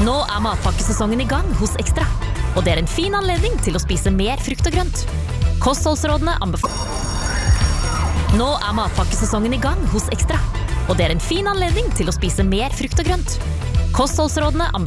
Nå matpakkesesongen I gang hos Ekstra, og det en fin anledning til å spise mer frukt og grønt. Kostholdsrådene Nå matpakkesesongen I gang hos Ekstra, og det en fin anledning til å spise mer frukt og grønt. Kostholdsrådene